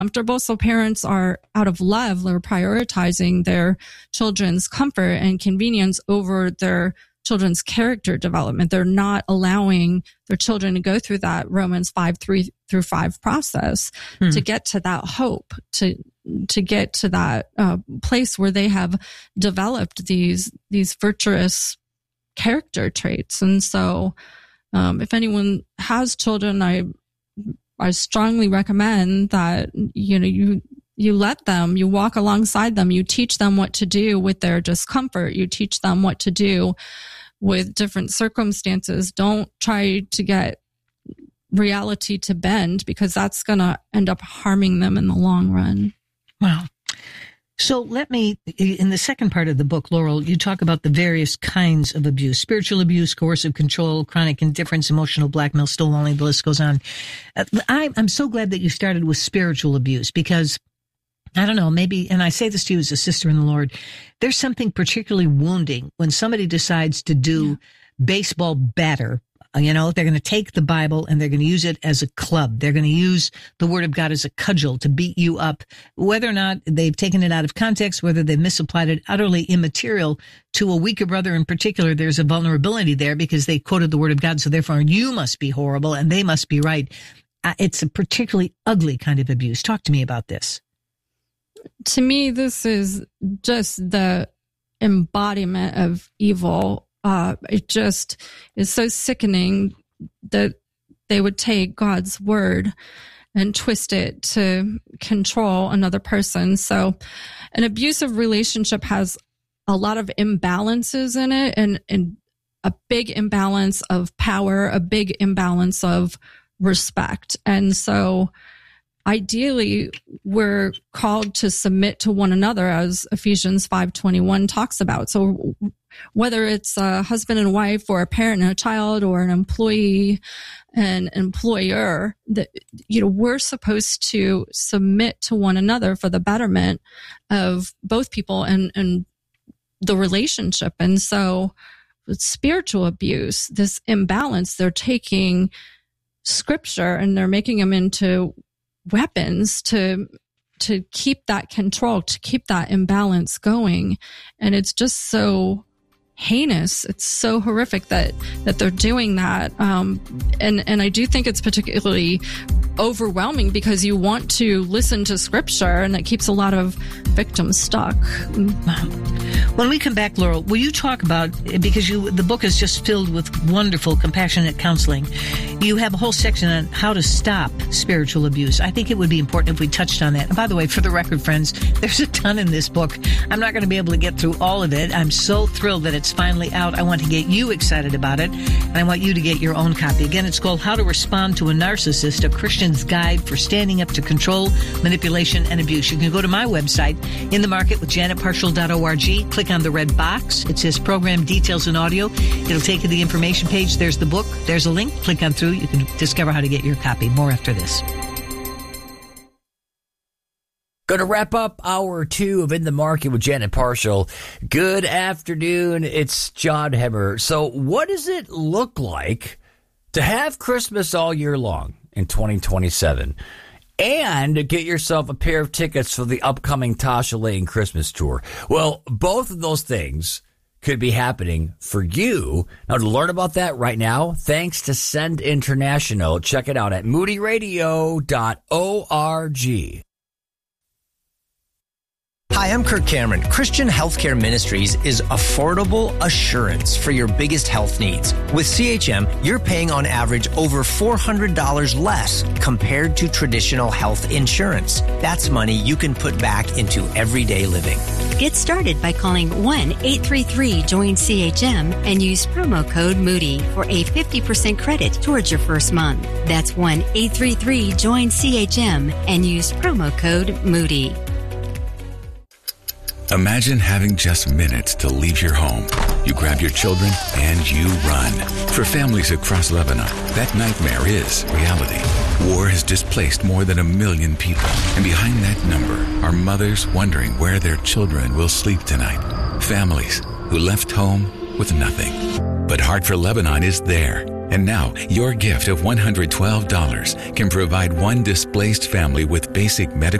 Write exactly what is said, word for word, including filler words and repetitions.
comfortable. So parents are, out of love, they're prioritizing their children's comfort and convenience over their children's character development. They're not allowing their children to go through that Romans five, three through five process hmm. to get to that hope, to to get to that uh, place where they have developed these these virtuous character traits. And so um, if anyone has children, I I strongly recommend that, you know, you You let them, you walk alongside them, you teach them what to do with their discomfort, you teach them what to do with different circumstances. Don't try to get reality to bend, because that's going to end up harming them in the long run. Wow. So let me, in the second part of the book, Laurel, you talk about the various kinds of abuse: spiritual abuse, coercive control, chronic indifference, emotional blackmail, stonewalling, the list goes on. I, I'm so glad that you started with spiritual abuse, because I don't know, maybe, and I say this to you as a sister in the Lord, there's something particularly wounding when somebody decides to do yeah. baseball batter. You know, they're going to take the Bible and they're going to use it as a club. They're going to use the Word of God as a cudgel to beat you up. Whether or not they've taken it out of context, whether they've misapplied it, utterly immaterial. To a weaker brother in particular, there's a vulnerability there because they quoted the Word of God, so therefore you must be horrible and they must be right. It's a particularly ugly kind of abuse. Talk to me about this. To me, this is just the embodiment of evil. Uh, it just is so sickening that they would take God's word and twist it to control another person. So an abusive relationship has a lot of imbalances in it, and, and a big imbalance of power, a big imbalance of respect. And so ideally, we're called to submit to one another, as Ephesians five twenty-one talks about. So whether it's a husband and wife, or a parent and a child, or an employee and employer, that, you know, we're supposed to submit to one another for the betterment of both people and, and the relationship. And so with spiritual abuse, this imbalance, they're taking scripture and they're making them into weapons to to keep that control, to keep that imbalance going. And it's just so heinous. It's so horrific that that they're doing that. Um, and, and I do think it's particularly overwhelming because you want to listen to scripture, and that keeps a lot of victims stuck. When we come back, Laurel, will you talk about, because you the book is just filled with wonderful, compassionate counseling. You have a whole section on how to stop spiritual abuse. I think it would be important if we touched on that. And by the way, for the record, friends, there's a ton in this book. I'm not going to be able to get through all of it. I'm so thrilled that it's finally out. I want to get you excited about it, and I want you to get your own copy. Again, it's called How to Respond to a Narcissist, a Christian's Guide for Standing Up to Control, Manipulation, and Abuse. You can go to my website, in the market with janet parshall dot org. Click on the red box. It says Program Details and Audio. It'll take you to the information page. There's the book. There's a link. Click on through. You can discover how to get your copy. More after this. Going to wrap up hour two of In the Market with Janet Parshall. Good afternoon. It's John Hemmer. So what does it look like to have Christmas all year long in twenty twenty-seven and get yourself a pair of tickets for the upcoming Tasha Lane Christmas tour? Well, both of those things could be happening for you. Now, to learn about that right now, thanks to Send International. Check it out at moody radio dot org. Hi, I'm Kirk Cameron. Christian Healthcare Ministries is affordable assurance for your biggest health needs. With C H M, you're paying on average over four hundred dollars less compared to traditional health insurance. That's money you can put back into everyday living. Get started by calling one eight three three join C H M and use promo code Moody for a fifty percent credit towards your first month. That's one eight three three join C H M and use promo code Moody. Imagine having just minutes to leave your home. You grab your children and you run. For families across Lebanon, that nightmare is reality. War has displaced more than a million people. And behind that number are mothers wondering where their children will sleep tonight. Families who left home with nothing. But Heart for Lebanon is there. And now, your gift of one hundred twelve dollars can provide one displaced family with basic medical